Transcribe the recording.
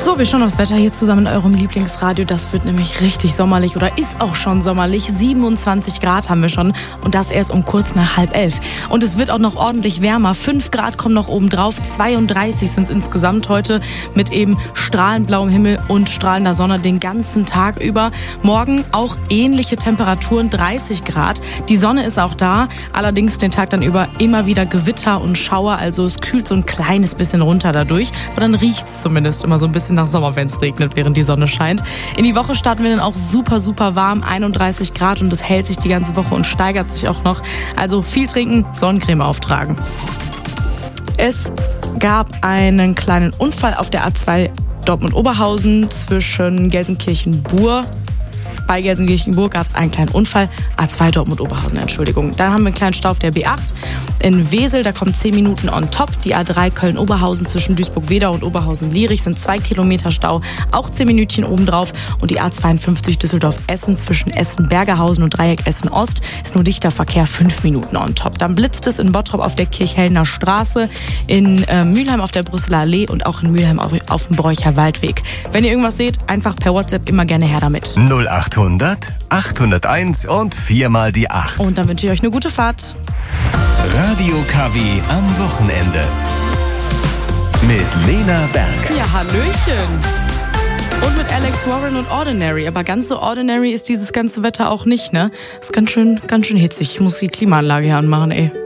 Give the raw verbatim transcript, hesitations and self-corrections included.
So, wir schauen aufs Wetter hier zusammen in eurem Lieblingsradio. Das wird nämlich richtig sommerlich oder ist auch schon sommerlich. siebenundzwanzig Grad haben wir schon und das erst um kurz nach halb elf. Und es wird auch noch ordentlich wärmer. fünf Grad kommen noch oben drauf. zweiunddreißig sind es insgesamt heute mit eben strahlend blauem Himmel und strahlender Sonne den ganzen Tag über. Morgen auch ähnliche Temperaturen, dreißig Grad. Die Sonne ist auch da, allerdings den Tag dann über immer wieder Gewitter und Schauer. Also es kühlt so ein kleines bisschen runter dadurch. Aber dann riecht es zumindest immer so ein bisschen nach Sommer, wenn es regnet, während die Sonne scheint. In die Woche starten wir dann auch super, super warm, einunddreißig Grad und es hält sich die ganze Woche und steigert sich auch noch. Also viel trinken, Sonnencreme auftragen. Es gab einen kleinen Unfall auf der A zwei Dortmund-Oberhausen zwischen Gelsenkirchen-Buhr. Bei Gelsenkirchen-Buhr gab es einen kleinen Unfall. A zwei Dortmund-Oberhausen, Entschuldigung. Dann haben wir einen kleinen Stau auf der B acht. In Wesel, da kommen zehn Minuten on top. Die A drei Köln-Oberhausen zwischen Duisburg-Wedau und Oberhausen-Lierich sind zwei Kilometer Stau. Auch zehn Minütchen obendrauf. Und die A zweiundfünfzig Düsseldorf-Essen zwischen Essen-Bergerhausen und Dreieck Essen-Ost ist nur dichter Verkehr, fünf Minuten on top. Dann blitzt es in Bottrop auf der Kirchhellner Straße, in äh, Mülheim auf der Brüsseler Allee und auch in Mülheim auf, auf dem Bräucher Waldweg. Wenn ihr irgendwas seht, einfach per WhatsApp immer gerne her damit. null acht hundert achthunderteins und viermal die acht. Und dann wünsche ich euch eine gute Fahrt. Radio K W am Wochenende. Mit Lena Berger. Ja, hallöchen. Und mit Alex Warren und Ordinary. Aber ganz so ordinary ist dieses ganze Wetter auch nicht, ne? Ist ganz schön, ganz schön hitzig. Ich muss die Klimaanlage hier anmachen, ey.